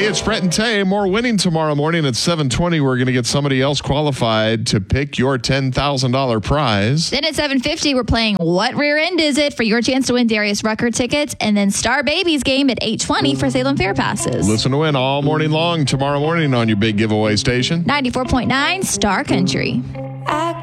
Hey, it's Brett and Tay. More winning tomorrow morning at 7:20. We're going to get somebody else qualified to pick your $10,000 prize. Then at 7:50, we're playing What Rear End Is It for your chance to win Darius Rucker tickets. And then Star Babies game at 8:20 for Salem Fair passes. Listen to win all morning long tomorrow morning on your big giveaway station. 94.9 Star Country.